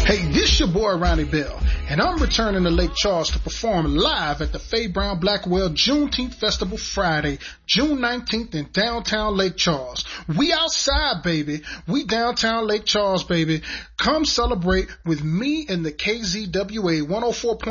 Hey, this your boy Ronnie Bell, and I'm returning to Lake Charles to perform live at the Faye Brown Blackwell Juneteenth Festival Friday, June 19th in downtown Lake Charles. We outside, baby. We downtown Lake Charles, baby. Come celebrate with me and the KZWA 104.